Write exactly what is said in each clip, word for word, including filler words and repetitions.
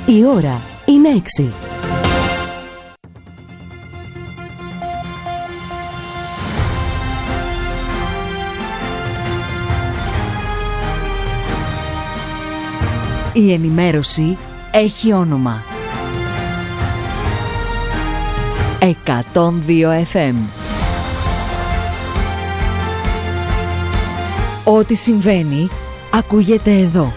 Η ώρα είναι έξι. Η ενημέρωση έχει όνομα. εκατόν δύο εφ εμ. Ό,τι συμβαίνει ακούγεται εδώ.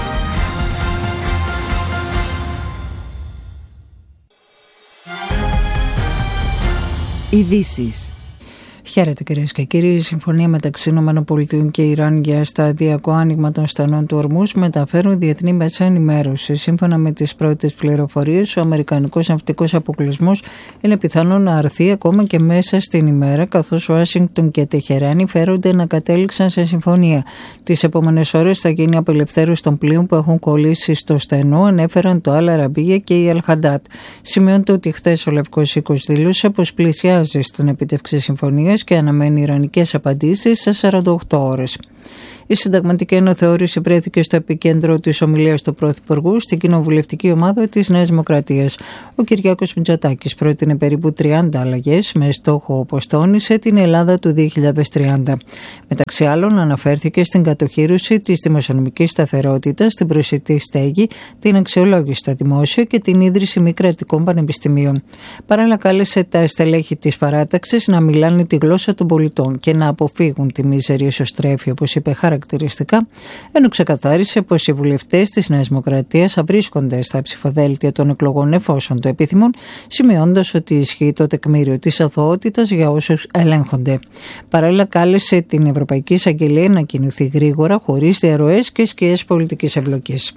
Ειδήσεις. Χαίρετε κυρίες και κύριοι. Η συμφωνία μεταξύ ΗΠΑ και Ιράν για σταδιακό άνοιγμα των στενών του Ορμούζ μεταφέρουν διεθνή μέσα ενημέρωση. Σύμφωνα με τις πρώτες πληροφορίες, ο αμερικανικός ναυτικός αποκλεισμός είναι πιθανό να αρθεί ακόμα και μέσα στην ημέρα, καθώς Ουάσιγκτον και Τεχεράνη φέρονται να κατέληξαν σε συμφωνία. Τις επόμενες ώρες θα γίνει απελευθέρωση των πλοίων που έχουν κολλήσει στο στενό, ανέφεραν το Αλ Αραβία και η Αλ Χαντάτ. Σημειώνεται ότι χθες ο Λευκός Οίκος δήλωσε πως πλησιάζει στην επίτευξη συμφωνίας και αναμένει ιρανικές απαντήσεις σε σαράντα οκτώ ώρες. Η συνταγματική αναθεώρηση βρέθηκε στο επικέντρο της ομιλίας του Πρωθυπουργού στην κοινοβουλευτική ομάδα της Νέας Δημοκρατίας. Ο Κυριάκος Μητσοτάκης πρότεινε περίπου τριάντα αλλαγές με στόχο, όπως τόνισε, την Ελλάδα του δύο χιλιάδες τριάντα. Μεταξύ άλλων, αναφέρθηκε στην κατοχήρωση της δημοσιονομικής σταθερότητας, την προσιτή στέγη, την αξιολόγηση στο δημόσιο και την ίδρυση μη κρατικών πανεπιστημίων. Παράλληλα, κάλεσε τα στελέχη της παράταξης να μιλάνε τη γλώσσα των πολιτών και να αποφύγουν τη μίζερη εσωστρέφεια, όπως είπε χαρακτηριστικά, ενώ ξεκαθάρισε πως οι βουλευτές της Νέας Δημοκρατίας θα βρίσκονται στα ψηφοδέλτια των εκλογών εφόσον το επιθυμούν, σημειώντας ότι ισχύει το τεκμήριο της αθωότητας για όσους ελέγχονται. Παράλληλα, κάλεσε την Ευρωπαϊκή Εισαγγελία να κινηθεί γρήγορα, χωρίς διαρροές και σκιές πολιτικής εμπλοκής.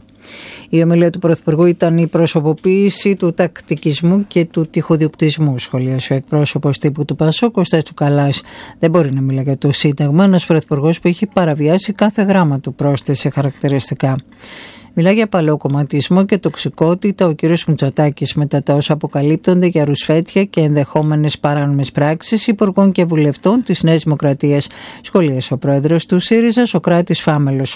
Η ομιλία του Πρωθυπουργού ήταν η προσωποποίηση του τακτικισμού και του τυχοδιοκτισμού, σχολίασε ο εκπρόσωπος τύπου του ΠΑΣΟΚ, Κώστας Τσουκαλάς. Δεν μπορεί να μιλά για το Σύνταγμα ένας πρωθυπουργός που έχει παραβιάσει κάθε γράμμα του, πρόσθεσε χαρακτηριστικά. Μιλά για παλαιοκομματισμό και τοξικότητα ο κ. Μητσοτάκης μετά τα όσα αποκαλύπτονται για ρουσφέτια και ενδεχόμενες παράνομες πράξεις υπουργών και βουλευτών της Νέας Δημοκρατίας, σχολίασε ο πρόεδρος του ΣΥΡΙΖΑ, Σωκράτης Φάμελος.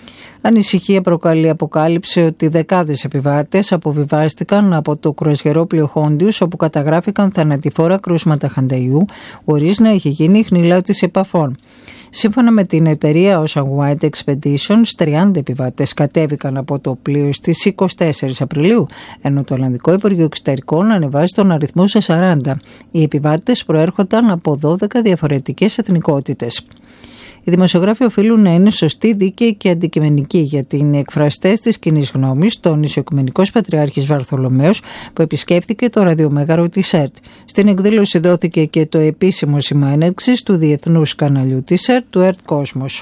Ανησυχία προκαλεί η αποκάλυψη ότι δεκάδες επιβάτες αποβιβάστηκαν από το κρουαζιερόπλοιο Χόντιους, όπου καταγράφηκαν θανατηφόρα κρούσματα χανταϊού, χωρίς να έχει γίνει χνηλάτιση επαφών. Σύμφωνα με την εταιρεία Ocean Wide Expeditions, τριάντα επιβάτες κατέβηκαν από το πλοίο στις είκοσι τέσσερις Απριλίου, ενώ το Ολλανδικό Υπουργείο Εξωτερικών ανεβάζει τον αριθμό σε σαράντα. Οι επιβάτες προέρχονταν από δώδεκα διαφορετικές εθνικότητες. Οι δημοσιογράφοι οφείλουν να είναι σωστοί, δίκαιοι και αντικειμενικοί, γιατί είναι εκφραστές της κοινής γνώμης, τόνισε ο Οικουμενικός Πατριάρχης Βαρθολομαίος, που επισκέφθηκε το ραδιομέγαρο της ΕΡΤ. Στην εκδήλωση δόθηκε και το επίσημο σήμα έναρξης του διεθνούς καναλιού της ΕΡΤ, του ΕΡΤ Κόσμος.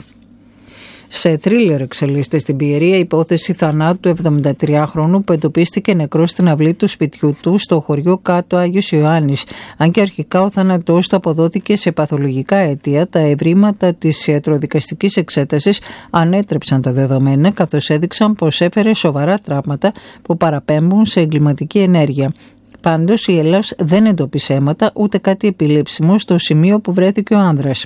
Σε θρίλερ εξελίσσεται στην Πιερία η υπόθεση θανάτου εβδομηντατριάχρονου που εντοπίστηκε νεκρός στην αυλή του σπιτιού του στο χωριό Κάτω Άγιος Ιωάννης. Αν και αρχικά ο θάνατός του αποδόθηκε σε παθολογικά αίτια, τα ευρήματα της ιατροδικαστικής εξέτασης ανέτρεψαν τα δεδομένα, καθώς έδειξαν πως έφερε σοβαρά τραύματα που παραπέμπουν σε εγκληματική ενέργεια. Πάντως η Ελλάς δεν εντόπισε αίματα ούτε κάτι επιλήψιμο στο σημείο που βρέθηκε ο άνδρας.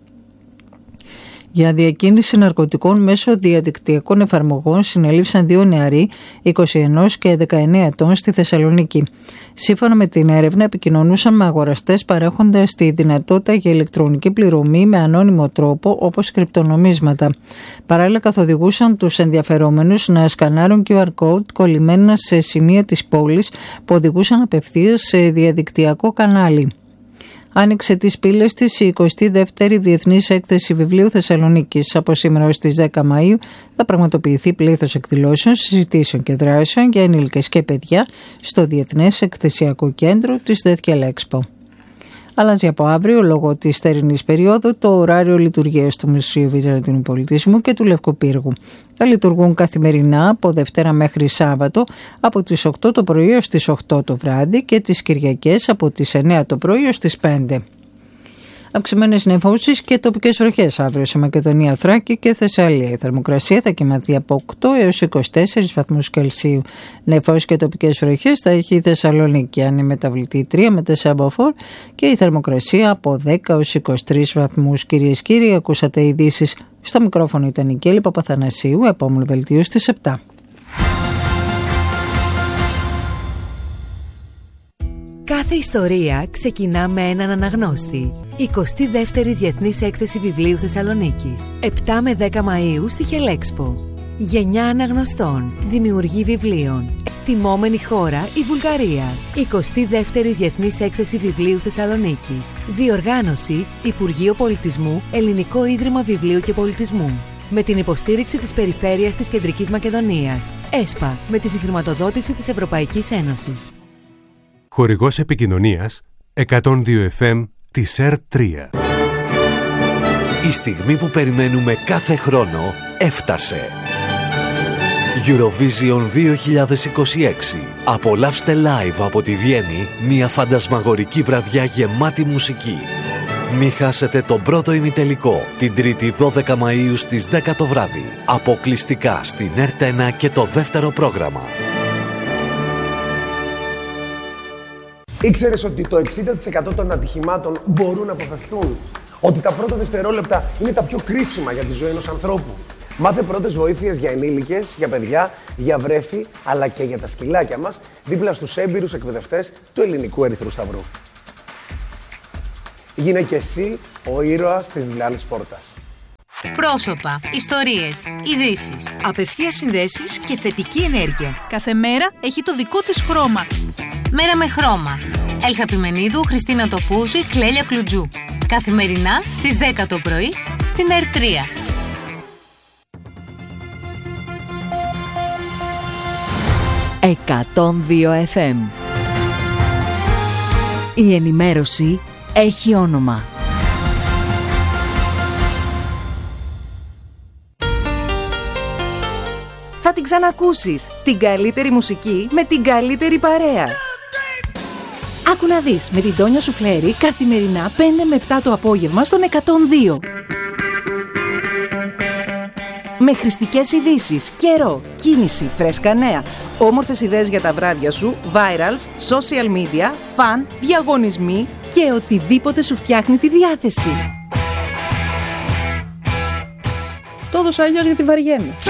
Για διακίνηση ναρκωτικών μέσω διαδικτυακών εφαρμογών συνελήφθησαν δύο νεαροί, είκοσι ένα και δεκαεννέα ετών, στη Θεσσαλονίκη. Σύμφωνα με την έρευνα, επικοινωνούσαν με αγοραστές παρέχοντας τη δυνατότητα για ηλεκτρονική πληρωμή με ανώνυμο τρόπο, όπως κρυπτονομίσματα. Παράλληλα, καθοδηγούσαν τους ενδιαφερόμενους να σκανάρουν κιου αρ code κολλημένα σε σημεία της πόλης που οδηγούσαν απευθείας σε διαδικτυακό κανάλι. Άνοιξε τις πύλες της η εικοστή δεύτερη Διεθνής Έκθεση Βιβλίου Θεσσαλονίκης. Από σήμερα ως τις δέκα Μαΐου θα πραγματοποιηθεί πλήθος εκδηλώσεων, συζητήσεων και δράσεων για ενήλικες και παιδιά στο Διεθνές Εκθεσιακό Κέντρο της Δέθκελ Expo. Αλλάζει από αύριο, λόγω της θερινής περίοδου, το ωράριο λειτουργίας του Μουσείου Βυζαντινού Πολιτισμού και του Λευκού Πύργου. Θα λειτουργούν καθημερινά από Δευτέρα μέχρι Σάββατο από τις οκτώ το πρωί ως τις οκτώ το βράδυ και τις Κυριακές από τις εννέα το πρωί ως τις πέντε. Αυξημένες νεφώσεις και τοπικές βροχές αύριο σε Μακεδονία, Θράκη και Θεσσαλία. Η θερμοκρασία θα κυμανθεί από οκτώ έως είκοσι τέσσερις βαθμούς Κελσίου. Νεφώσεις και τοπικές βροχές θα έχει η Θεσσαλονίκη, ανεμεταβλητή τρία με τέσσερα μποφόρ, και η θερμοκρασία από δέκα έως είκοσι τρεις βαθμούς. Κυρίες και κύριοι, ακούσατε ειδήσεις. Στο μικρόφωνο ήταν η Κέλλη Παπαθανασίου, επόμενο δελτίο στις επτά. Κάθε ιστορία ξεκινά με έναν αναγνώστη. εικοστή δεύτερη Διεθνής Έκθεση Βιβλίου Θεσσαλονίκης. επτά με δέκα Μαΐου στη Χελέξπο. Γενιά αναγνωστών, δημιουργή βιβλίων. Τιμόμενη χώρα η Βουλγαρία. εικοστή δεύτερη Διεθνής Έκθεση Βιβλίου Θεσσαλονίκης. Διοργάνωση Υπουργείο Πολιτισμού, Ελληνικό Ίδρυμα Βιβλίου και Πολιτισμού. Με την υποστήριξη της Περιφέρειας της Κεντρικής Μακεδονίας. ΕΣΠΑ, με τη συγχρηματοδότηση της Ευρωπαϊκής Ένωσης. Χορηγός επικοινωνίας εκατόν δύο εφ εμ της ΕΡ τρία. Η στιγμή που περιμένουμε κάθε χρόνο έφτασε. Eurovision δύο χιλιάδες είκοσι έξι. Απολαύστε live από τη Βιέννη μια φαντασμαγορική βραδιά γεμάτη μουσική. Μη χάσετε τον πρώτο ημιτελικό την Τρίτη δώδεκα Μαΐου στις δέκα το βράδυ. Αποκλειστικά στην ΕΡΤ ένα και το δεύτερο πρόγραμμα. Ήξερες ότι το εξήντα τοις εκατό των ατυχημάτων μπορούν να αποφευθούν? Ότι τα πρώτα δευτερόλεπτα είναι τα πιο κρίσιμα για τη ζωή ενός ανθρώπου? Μάθε πρώτες βοήθειες για ενήλικες, για παιδιά, για βρέφη, αλλά και για τα σκυλάκια μας, δίπλα στους έμπειρους εκπαιδευτές του Ελληνικού Ερυθρού Σταυρού. Γίνε και εσύ ο ήρωας της διπλάνης πόρτας. Πρόσωπα, ιστορίες, ειδήσεις, απευθείας συνδέσεις και θετική ενέργεια. Κάθε μέρα έχει το δικό της χρώμα. Μέρα με χρώμα. Έλσα Πιμενίδου, Χριστίνα Τοπούζη, Κλέλια Κλουτζού. Καθημερινά στις δέκα το πρωί στην ΕΡ τρία. εκατόν δύο εφ εμ. Η ενημέρωση έχει όνομα. Θα την ξανακούσεις. Την καλύτερη μουσική με την καλύτερη παρέα. Άκου να δεις με την Τόνια Σουφλέρη καθημερινά πέντε με επτά το απόγευμα στον εκατόν δύο. Με χρηστικές ειδήσεις, καιρό, κίνηση, φρέσκα νέα, όμορφες ιδέες για τα βράδια σου, virals, social media, fun, διαγωνισμοί και οτιδήποτε σου φτιάχνει τη διάθεση. Το έδωσα αλλιώς γιατί βαριέμαι.